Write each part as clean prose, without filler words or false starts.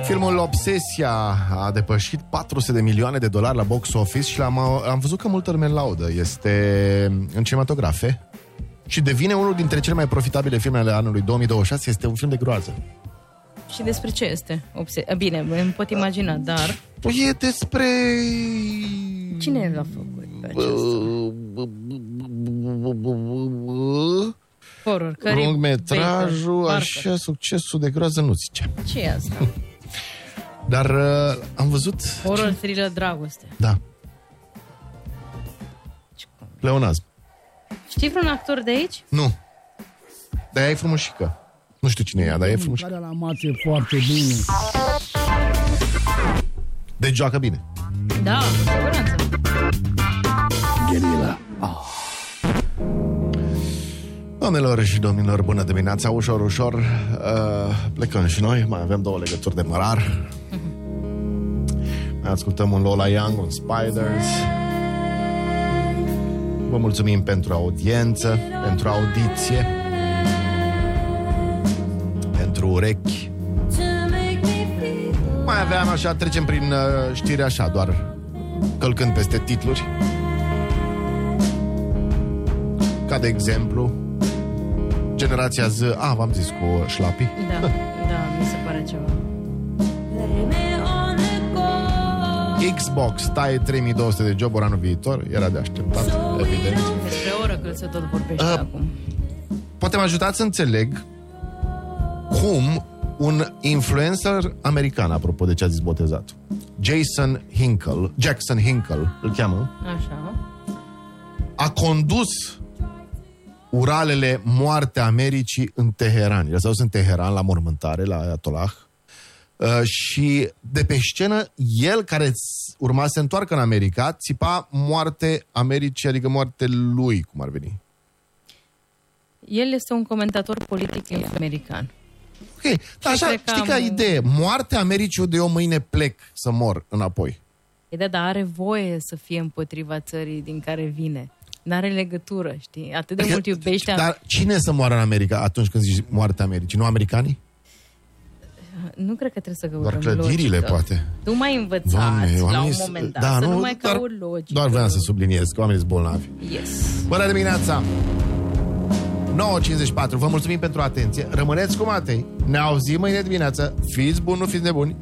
Filmul Obsesia a depășit 400 de milioane de dolari la box office și am văzut că multă lume îl laudă. Este în cinematografe și devine unul dintre cele mai profitabile filme ale anului 2026. Este un film de groază. Și despre ce este? Bine, îmi pot imagina, dar... E despre... Cine l-a făcut pe acesta? Horror, lungmetrajul, așa, succesul de groază nu zice. Ce e asta? Dar am văzut... Horror, thriller, dragoste. Da. Pleonazm. Știi vreun actor de aici? Nu. Dar ea e frumușică. Nu știu cine e ea, dar e frumușică. Care la masă e foarte bine. Deci joacă bine. Da, siguranță. Gherila. Doamnelor și domnilor, bună dimineața. Ușor, ușor plecăm și noi. Mai avem 2 legături de mărar. Mai ascultăm un Lola Young, un Spiders. Vă mulțumim pentru audiență, pentru audiție, pentru urechi. Mai aveam așa, trecem prin știri așa, doar călcând peste titluri. Ca de exemplu Generația Z. V-am zis cu șlapii. Da, mi se pare ceva. Xbox taie 3200 de joburi anul viitor. Era de așteptat, evident. Despre Oracle se tot vorbește acum. Poate mă ajutați să înțeleg cum un influencer american, apropo de ce a zis botezatul, Jackson Hinkle, îl cheamă, așa, a condus uralele Moartea Americii în Teheran. El s-a dus în Teheran la mormântare, la Ayatollah, și de pe scenă, el care urma să se întoarcă în America, țipa moarte Americii, adică moarte lui, cum ar veni. El este un comentator politic american. Ok, dar așa, știi ca idee, moartea Americii, de eu mâine plec să mor înapoi. Dar are voie să fie împotriva țării din care vine. N-are legătură, știi? Atât de mult iubește... Dar cine să moară în America atunci când zici moartea Americii? Nu americanii? Nu cred că trebuie să căutăm doar clădirile, logică. Poate. Tu mai învățați la un moment dat să nu mai caut logică. Doar vreau să subliniez că oamenii sunt bolnavi. Yes. Bună dimineața! 9:54. Vă mulțumim pentru atenție. Rămâneți cu Matei. Ne auzim mâine dimineață. Fiți buni, nu fiți nebuni.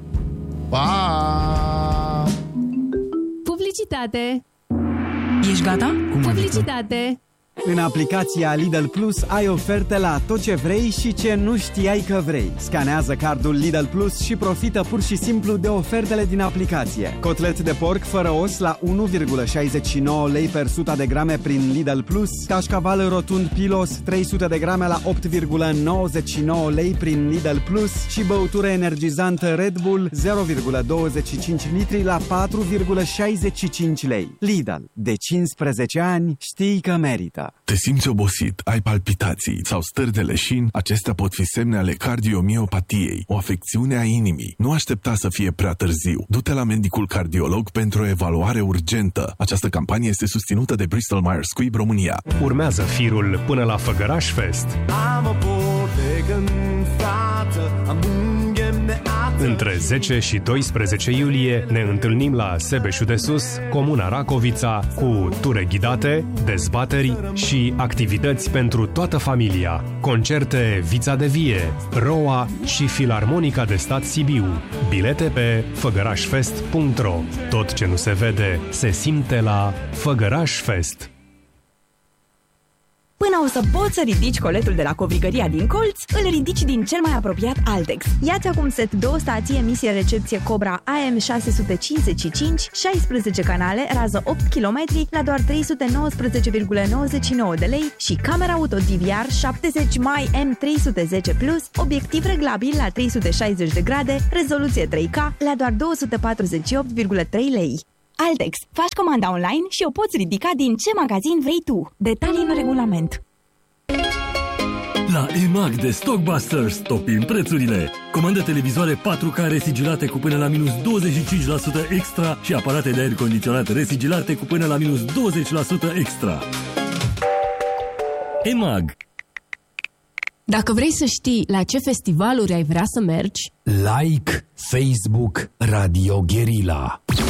Pa! Publicitate. Ești gata? Publicitate. În aplicația Lidl Plus ai oferte la tot ce vrei și ce nu știai că vrei. Scanează cardul Lidl Plus și profită pur și simplu de ofertele din aplicație. Cotlet de porc fără os la 1,69 lei per 100 de grame prin Lidl Plus. Cașcaval rotund Pilos 300 de grame la 8,99 lei prin Lidl Plus. Și băutură energizantă Red Bull 0,25 litri la 4,65 lei. Lidl. De 15 ani știi că merită. Te simți obosit, ai palpitații sau stări de leșin? Acestea pot fi semne ale cardiomiopatiei, o afecțiune a inimii. Nu aștepta să fie prea târziu. Du-te la medicul cardiolog pentru o evaluare urgentă. Această campanie este susținută de Bristol Myers Squibb România. Urmează firul până la Făgăraș Fest. Între 10 și 12 iulie ne întâlnim la Sebeșu de Sus, Comuna Racovița, cu ture ghidate, dezbateri și activități pentru toată familia. Concerte Vița de Vie, Roa și Filarmonica de Stat Sibiu. Bilete pe făgărașfest.ro. Tot ce nu se vede, se simte la Făgăraș Fest. Până o să poți să ridici coletul de la covrigăria din colț, îl ridici din cel mai apropiat Altex. Ia-ți acum set 2 stații emisie recepție Cobra AM655, 16 canale, rază 8 km la doar 319,99 de lei și camera auto DVR 70 mai M310+, obiectiv reglabil la 360 de grade, rezoluție 3K la doar 248,3 lei. Altex. Faci comanda online și o poți ridica din ce magazin vrei tu. Detalii în regulament. La EMAG de Stockbusters topim prețurile. Comandă televizoare 4K resigilate cu până la minus 25% extra și aparate de aer condiționat resigilate cu până la minus 20% extra. EMAG. Dacă vrei să știi la ce festivaluri ai vrea să mergi, like Facebook Radio Guerilla.